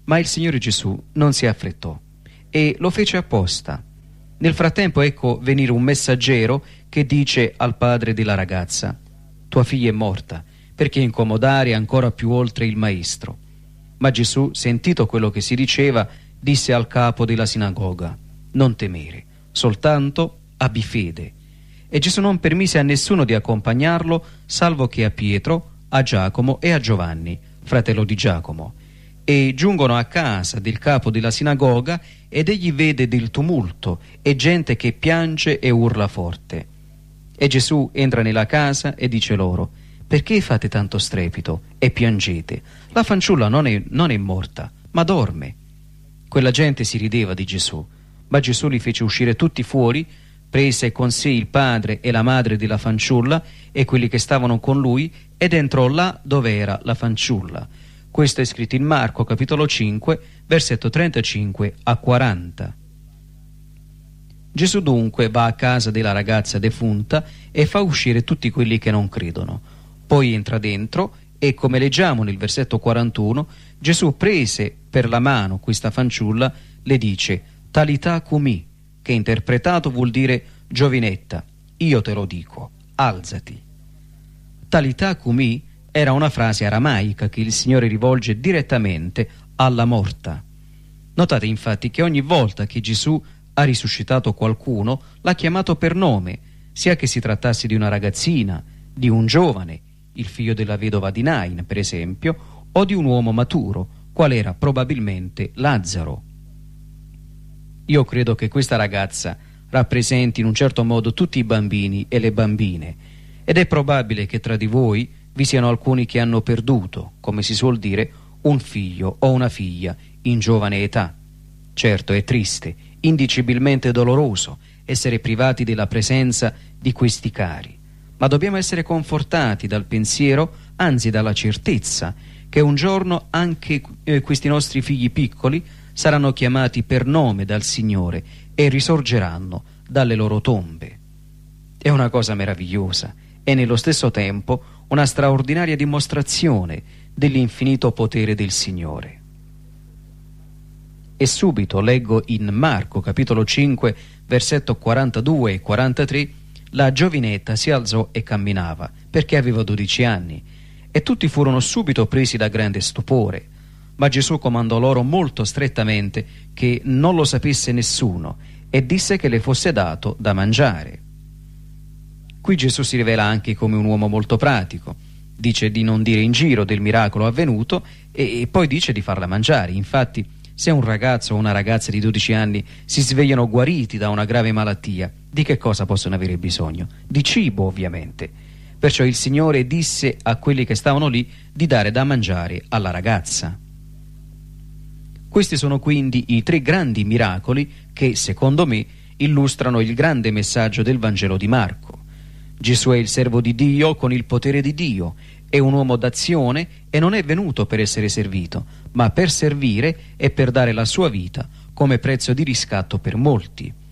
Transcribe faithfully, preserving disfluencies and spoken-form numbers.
Ma il Signore Gesù non si affrettò e lo fece apposta. Nel frattempo ecco venire un messaggero che dice al padre della ragazza: tua figlia è morta, perché incomodare ancora più oltre il maestro? Ma Gesù, sentito quello che si diceva, disse al capo della sinagoga: non temere, soltanto abbi fede. E Gesù non permise a nessuno di accompagnarlo, salvo che a Pietro, a Giacomo e a Giovanni, fratello di Giacomo. E giungono a casa del capo della sinagoga ed egli vede del tumulto e gente che piange e urla forte. E Gesù entra nella casa e dice loro: perché fate tanto strepito e piangete? La fanciulla non è, non è morta, ma dorme. Quella gente si rideva di Gesù, ma Gesù li fece uscire tutti fuori, prese con sé il padre e la madre della fanciulla e quelli che stavano con lui ed entrò là dove era la fanciulla. Questo è scritto in Marco capitolo cinque, versetto trentacinque a quaranta. Gesù dunque va a casa della ragazza defunta e fa uscire tutti quelli che non credono. Poi entra dentro e, come leggiamo nel versetto quarantuno, Gesù prese per la mano questa fanciulla, le dice: Talità cumi, che interpretato vuol dire giovinetta, io te lo dico, alzati. Talità cumi era una frase aramaica che il Signore rivolge direttamente alla morta. Notate infatti che ogni volta che Gesù ha risuscitato qualcuno l'ha chiamato per nome, sia che si trattasse di una ragazzina, di un giovane, il figlio della vedova di Nain per esempio, o di un uomo maturo, qual era probabilmente Lazzaro. Io credo che questa ragazza rappresenti in un certo modo tutti i bambini e le bambine, ed è probabile che tra di voi vi siano alcuni che hanno perduto, come si suol dire, un figlio o una figlia in giovane età. Certo, è triste, indicibilmente doloroso essere privati della presenza di questi cari, ma dobbiamo essere confortati dal pensiero, anzi dalla certezza, che un giorno anche eh, questi nostri figli piccoli saranno chiamati per nome dal Signore e risorgeranno dalle loro tombe. È una cosa meravigliosa e nello stesso tempo una straordinaria dimostrazione dell'infinito potere del Signore. E subito leggo in Marco capitolo cinque versetto quarantadue e quarantatré: la giovinetta si alzò e camminava, perché aveva dodici anni, e tutti furono subito presi da grande stupore. Ma Gesù comandò loro molto strettamente che non lo sapesse nessuno e disse che le fosse dato da mangiare. Qui Gesù si rivela anche come un uomo molto pratico. Dice di non dire in giro del miracolo avvenuto e poi dice di farla mangiare. Infatti, se un ragazzo o una ragazza di dodici anni si svegliano guariti da una grave malattia, di che cosa possono avere bisogno? Di cibo, ovviamente. Perciò il Signore disse a quelli che stavano lì di dare da mangiare alla ragazza. Questi sono quindi i tre grandi miracoli che, secondo me, illustrano il grande messaggio del Vangelo di Marco. Gesù è il servo di Dio con il potere di Dio, è un uomo d'azione e non è venuto per essere servito, ma per servire e per dare la sua vita come prezzo di riscatto per molti.